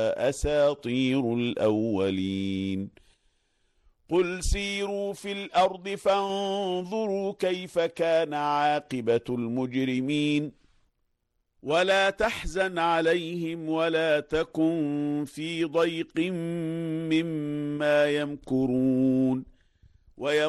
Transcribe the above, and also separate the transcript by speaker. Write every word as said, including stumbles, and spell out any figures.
Speaker 1: أساطير الأولين قل سيروا في الأرض فانظروا كيف كان عاقبة المجرمين ولا تحزن عليهم ولا تكن في ضيق مما يمكرون